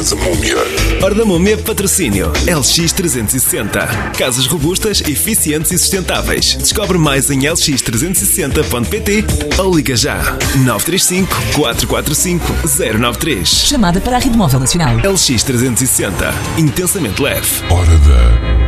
da Múmia. Hora da Múmia, patrocínio LX360. Casas robustas, eficientes e sustentáveis. Descobre mais em lx360.pt ou liga já 935 445 093. Chamada para a Rede Móvel Nacional. LX360. Intensamente leve. Hora da